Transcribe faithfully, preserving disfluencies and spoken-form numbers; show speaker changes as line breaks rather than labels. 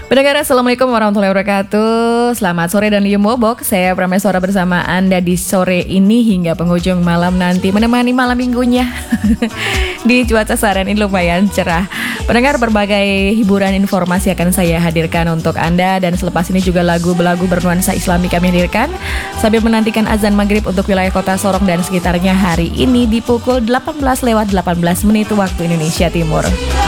Pendengar, Assalamualaikum warahmatullahi wabarakatuh. Selamat sore dan lium bobok. Saya Prameswara bersama Anda di sore ini hingga penghujung malam nanti, menemani malam minggunya di cuaca seharian ini lumayan cerah. Pendengar, berbagai hiburan informasi akan saya hadirkan untuk Anda, dan selepas ini juga lagu-lagu bernuansa Islami kami hadirkan sambil menantikan azan maghrib untuk wilayah kota Sorong dan sekitarnya hari ini di pukul delapan belas lewat delapan belas menit waktu Indonesia Timur.